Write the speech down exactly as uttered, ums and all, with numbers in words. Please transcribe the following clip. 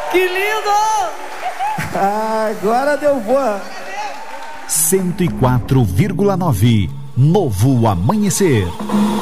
Que lindo! Agora deu boa. cento e quatro vírgula nove Novo Amanhecer.